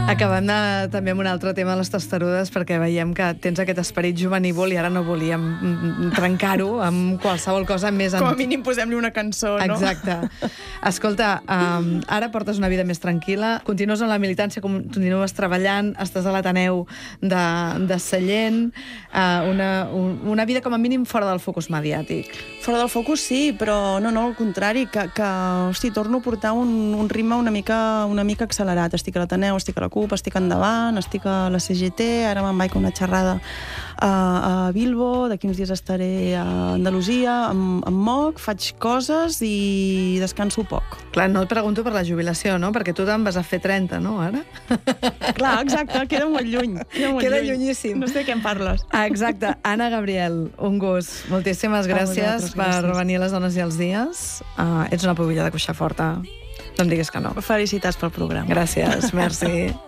Acabem també amb un altre tema de les testarudes, perquè veiem que tens aquest esperit juvenívol i ara no volíem trencar-ho amb qualsevol cosa més... Com a mínim posem-li una cançó, no? Exacte. Escolta, ara portes una vida més tranquil·la, continues en la militància, continues treballant, estàs a l'Ateneu de Sallent, una vida com a mínim fora del focus mediàtic. Fora del focus sí, però no, al contrari, hosti, torno a portar un ritme una mica accelerat. Estic a l'Ateneu, estic a la CUP, estic endavant, estic a la CGT, ara me'n vaig a una xerrada a Bilbo, d'aquí uns dies estaré a Andalusia, em moc, faig coses i descanso poc. Clar, no et pregunto per la jubilació, no? Perquè tu te'n vas a fer 30, no, ara? Clar, exacte, queda molt lluny. Queda llunyíssim. No sé de què em parles. Exacte. Anna Gabriel, un gust. Moltíssimes gràcies per venir a Les Dones i els Dies. Ets una pubilla de cuixa forta. No em diguis que no. Felicitats pel programa. Gràcies, merci.